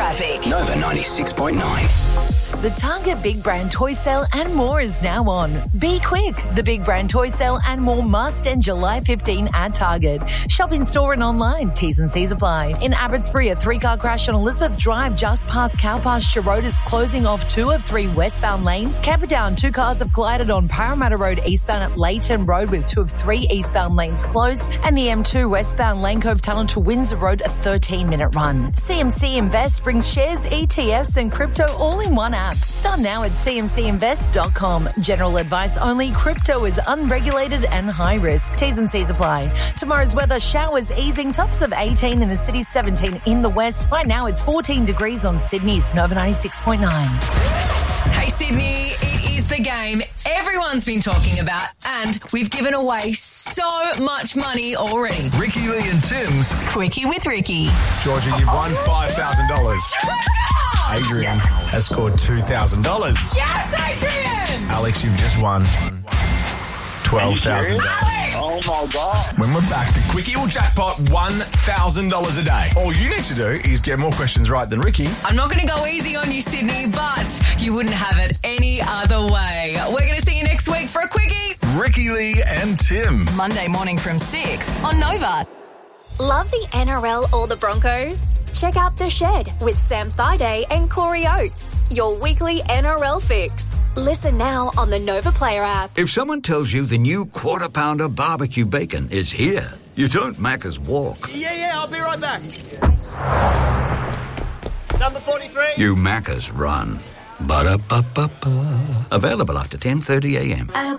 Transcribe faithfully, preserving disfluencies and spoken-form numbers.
traffic. Nova ninety-six point nine. The Target Big Brand Toy Sale and More is now on. Be quick. The Big Brand Toy Sale and More must end July fifteenth at Target. Shop in store and online. T's and C's apply. In Abbotsbury, a three-car crash on Elizabeth Drive just past Cow Pasture Road is closing off two of three westbound lanes. Camperdown, two cars have collided on Parramatta Road eastbound at Leighton Road with two of three eastbound lanes closed. And the M two westbound Lane Cove Tunnel to Windsor Road, a thirteen-minute run. C M C Invest brings shares, E T Fs and crypto all in one app. Start now at c m c invest dot com. General advice only. Crypto is unregulated and high risk. T's and C's apply. Tomorrow's weather, showers easing. Tops of eighteen in the city, seventeen in the west. Right now it's fourteen degrees on Sydney's Nova ninety-six point nine. Hey Sydney, it is the game everyone's been talking about and we've given away so much money already. Ricky Lee and Tim's Quickie with Ricky. Georgia, you've won five thousand dollars. Adrian has scored two thousand dollars. Yes, Adrian! Alex, you've just won twelve thousand dollars. Oh my God. When we're back, the Quickie will jackpot one thousand dollars a day. All you need to do is get more questions right than Ricky. I'm not going to go easy on you, Sydney, but you wouldn't have it any other way. We're going to see you next week for a Quickie. Ricky Lee and Tim. Monday morning from six on Nova. Love the N R L or the Broncos? Check out The Shed with Sam Thaiday and Corey Oates, your weekly N R L fix. Listen now on the Nova Player app. If someone tells you the new Quarter Pounder barbecue bacon is here, you don't Macca's walk. Yeah, yeah, I'll be right back. Number forty-three. You Macca's run. Ba-da-ba-ba-ba. Available after ten thirty a m.